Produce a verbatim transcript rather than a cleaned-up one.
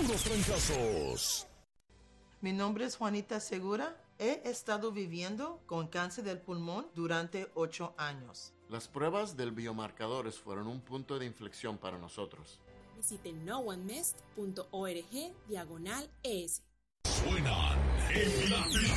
puros trancazos. Mi nombre es Juanita Segura. He estado viviendo con cáncer del pulmón durante ocho años. Las pruebas del biomarcadores fueron un punto de inflexión para nosotros. Visite no one mest punto org diagonal es. Suenan en la